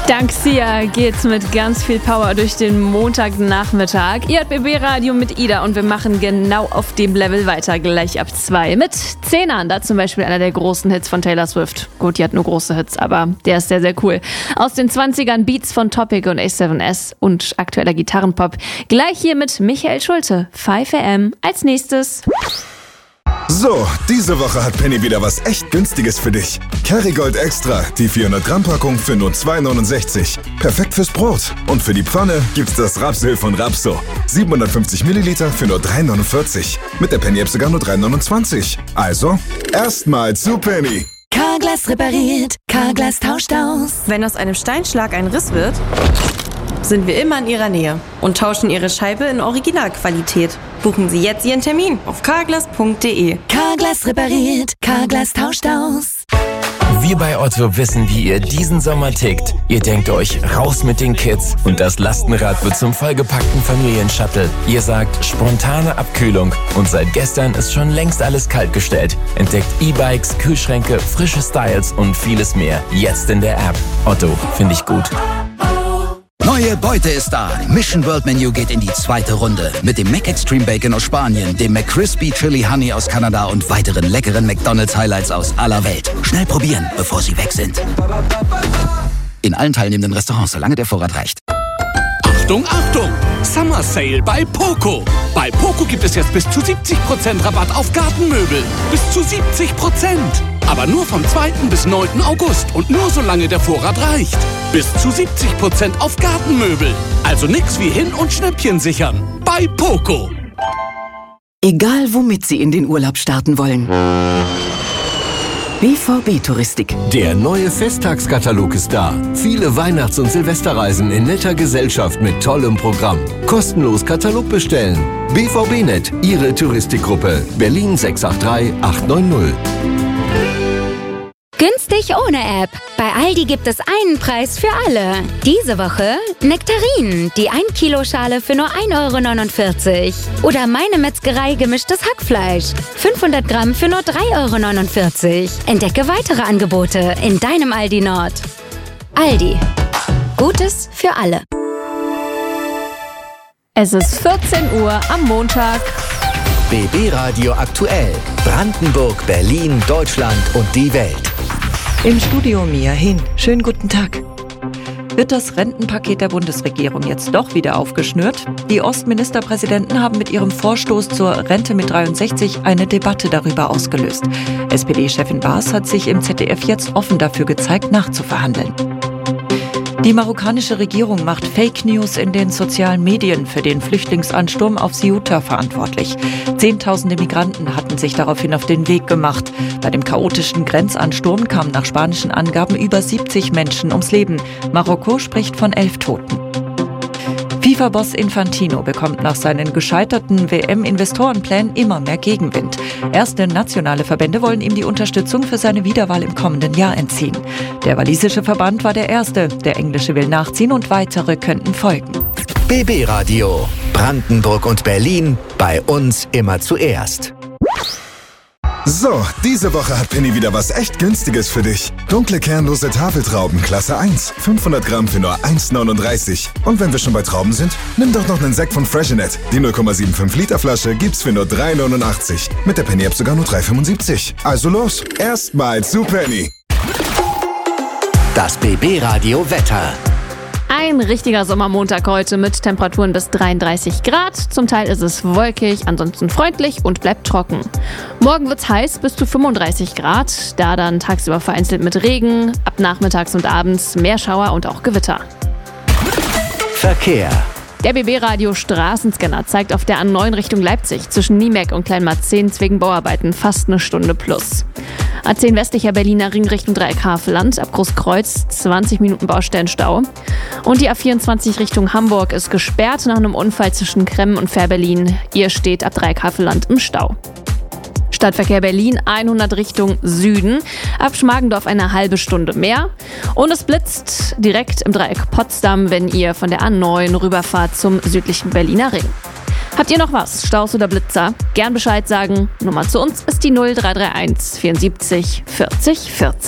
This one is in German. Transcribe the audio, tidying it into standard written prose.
Dank Sia geht's mit ganz viel Power durch den Montagnachmittag. Ihr hört BB Radio mit Ida und wir machen genau auf dem Level weiter, gleich ab 2 mit Zehnern. Da zum Beispiel einer der großen Hits von Taylor Swift. Gut, die hat nur große Hits, aber der ist sehr, sehr cool. Aus den 20ern Beats von Topic und A7S und aktueller Gitarrenpop. Gleich hier mit Michael Schulte, 5 AM als nächstes. So, diese Woche hat Penny wieder was echt Günstiges für dich. Kerrygold Extra, die 400 Gramm Packung für nur 2,69. Perfekt fürs Brot. Und für die Pfanne gibt's das Rapsöl von Rapso. 750 Milliliter für nur 3,49. Mit der Penny-App sogar nur 3,29. Also, erstmal zu Penny. Carglass repariert, Carglass tauscht aus. Wenn aus einem Steinschlag ein Riss wird, sind wir immer in Ihrer Nähe und tauschen Ihre Scheibe in Originalqualität. Buchen Sie jetzt Ihren Termin auf carglass.de. Carglass repariert, Carglass tauscht aus. Wir bei Otto wissen, wie ihr diesen Sommer tickt. Ihr denkt euch, raus mit den Kids und das Lastenrad wird zum vollgepackten Familienshuttle. Ihr sagt, spontane Abkühlung und seit gestern ist schon längst alles kaltgestellt. Entdeckt E-Bikes, Kühlschränke, frische Styles und vieles mehr. Jetzt in der App. Otto, finde ich gut. Neue Beute ist da. Mission World Menu geht in die zweite Runde. Mit dem McExtreme Bacon aus Spanien, dem McCrispy Chili Honey aus Kanada und weiteren leckeren McDonald's Highlights aus aller Welt. Schnell probieren, bevor sie weg sind. In allen teilnehmenden Restaurants, solange der Vorrat reicht. Achtung, Achtung! Summer Sale bei Poco. Bei Poco gibt es jetzt bis zu 70% Rabatt auf Gartenmöbel. Bis zu 70%. Aber nur vom 2. bis 9. August und nur solange der Vorrat reicht. Bis zu 70% auf Gartenmöbel. Also nix wie hin- und Schnäppchen sichern. Bei Poco. Egal womit Sie in den Urlaub starten wollen. BVB Touristik. Der neue Festtagskatalog ist da. Viele Weihnachts- und Silvesterreisen in netter Gesellschaft mit tollem Programm. Kostenlos Katalog bestellen. BVB-Net, Ihre Touristikgruppe. Berlin 683 890. Günstig ohne App. Bei Aldi gibt es einen Preis für alle. Diese Woche Nektarinen, die 1 Kilo Schale für nur 1,49 €. Oder Meine Metzgerei gemischtes Hackfleisch. 500 Gramm für nur 3,49 €. Entdecke weitere Angebote in deinem Aldi Nord. Aldi. Gutes für alle. Es ist 14 Uhr am Montag. BB Radio aktuell. Brandenburg, Berlin, Deutschland und die Welt. Im Studio Mia Hin. Schönen guten Tag. Wird das Rentenpaket der Bundesregierung jetzt doch wieder aufgeschnürt? Die Ostministerpräsidenten haben mit ihrem Vorstoß zur Rente mit 63 eine Debatte darüber ausgelöst. SPD-Chefin Baas hat sich im ZDF jetzt offen dafür gezeigt, nachzuverhandeln. Die marokkanische Regierung macht Fake News in den sozialen Medien für den Flüchtlingsansturm auf Ceuta verantwortlich. Zehntausende Migranten hatten sich daraufhin auf den Weg gemacht. Bei dem chaotischen Grenzansturm kamen nach spanischen Angaben über 70 Menschen ums Leben. Marokko spricht von 11 Toten. FIFA-Boss Infantino bekommt nach seinen gescheiterten WM-Investorenplänen immer mehr Gegenwind. Erste nationale Verbände wollen ihm die Unterstützung für seine Wiederwahl im kommenden Jahr entziehen. Der walisische Verband war der erste, der englische will nachziehen und weitere könnten folgen. BB Radio. Brandenburg und Berlin. Bei uns immer zuerst. So, diese Woche hat Penny wieder was echt Günstiges für dich. Dunkle kernlose Tafeltrauben, Klasse 1. 500 Gramm für nur 1,39. Und wenn wir schon bei Trauben sind, nimm doch noch einen Sekt von Freshenet. Die 0,75 Liter Flasche gibt's für nur 3,89. Mit der Penny-App sogar nur 3,75. Also los, erstmal zu Penny. Das BB Radio Wetter. Ein richtiger Sommermontag heute mit Temperaturen bis 33 Grad. Zum Teil ist es wolkig, ansonsten freundlich und bleibt trocken. Morgen wird's heiß bis zu 35 Grad, da dann tagsüber vereinzelt mit Regen, ab nachmittags und abends mehr Schauer und auch Gewitter. Verkehr. Der BB-Radio Straßenscanner zeigt auf der A9 Richtung Leipzig zwischen Niemeck und Kleinmarzehns wegen Bauarbeiten fast eine Stunde plus. A10 westlicher Berliner Ring Richtung Dreieck-Havelland, ab Großkreuz 20 Minuten Baustellenstau. Und die A24 Richtung Hamburg ist gesperrt nach einem Unfall zwischen Kremmen und Fährberlin. Ihr steht ab Dreieck-Havelland im Stau. Stadtverkehr Berlin 100 Richtung Süden, ab Schmargendorf eine halbe Stunde mehr. Und es blitzt direkt im Dreieck Potsdam, wenn ihr von der A9 rüberfahrt zum südlichen Berliner Ring. Habt ihr noch was, Staus oder Blitzer? Gern Bescheid sagen. Nummer zu uns ist die 0331 74 40 40.